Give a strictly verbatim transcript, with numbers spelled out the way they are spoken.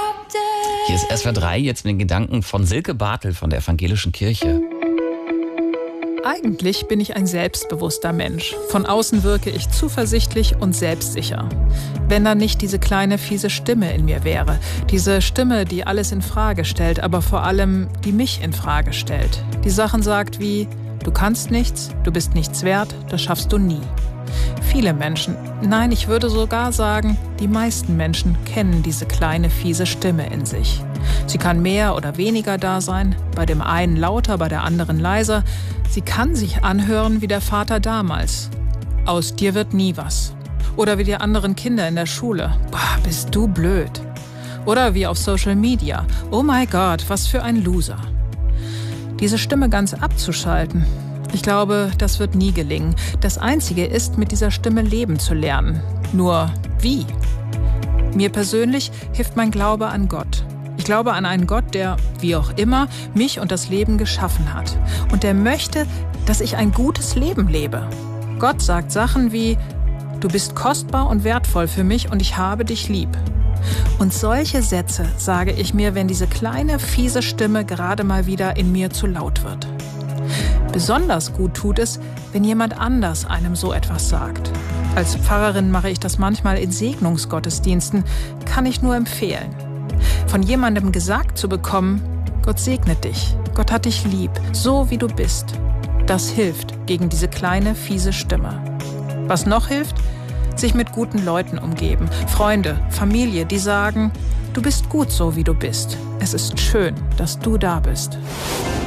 Hier ist S W R drei jetzt mit den Gedanken von Silke Bartel von der Evangelischen Kirche. Eigentlich bin ich ein selbstbewusster Mensch. Von außen wirke ich zuversichtlich und selbstsicher. Wenn da nicht diese kleine, fiese Stimme in mir wäre. Diese Stimme, die alles in Frage stellt, aber vor allem, die mich in Frage stellt. Die Sachen sagt wie, du kannst nichts, du bist nichts wert, das schaffst du nie. Viele Menschen, nein, ich würde sogar sagen, die meisten Menschen kennen diese kleine, fiese Stimme in sich. Sie kann mehr oder weniger da sein, bei dem einen lauter, bei der anderen leiser. Sie kann sich anhören wie der Vater damals. Aus dir wird nie was. Oder wie die anderen Kinder in der Schule. Boah, bist du blöd. Oder wie auf Social Media. Oh mein Gott, was für ein Loser. Diese Stimme ganz abzuschalten, ich glaube, das wird nie gelingen. Das Einzige ist, mit dieser Stimme leben zu lernen. Nur wie? Mir persönlich hilft mein Glaube an Gott. Ich glaube an einen Gott, der, wie auch immer, mich und das Leben geschaffen hat. Und der möchte, dass ich ein gutes Leben lebe. Gott sagt Sachen wie, du bist kostbar und wertvoll für mich und ich habe dich lieb. Und solche Sätze sage ich mir, wenn diese kleine, fiese Stimme gerade mal wieder in mir zu laut wird. Besonders gut tut es, wenn jemand anders einem so etwas sagt. Als Pfarrerin mache ich das manchmal in Segnungsgottesdiensten, kann ich nur empfehlen. Von jemandem gesagt zu bekommen, Gott segnet dich, Gott hat dich lieb, so wie du bist. Das hilft gegen diese kleine, fiese Stimme. Was noch hilft? Sich mit guten Leuten umgeben. Freunde, Familie, die sagen, du bist gut so, wie du bist. Es ist schön, dass du da bist.